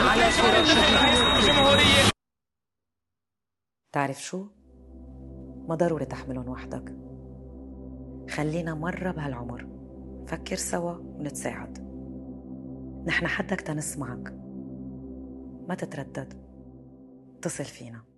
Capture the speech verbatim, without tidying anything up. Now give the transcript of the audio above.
على فراش الجمهورية. تعرف شو؟ ما ضروري تحملهم وحدك، خلينا مرة بهالعمر فكر سوا ونتساعد. نحن حدك تنسمعك، ما تتردد، اتصل فينا.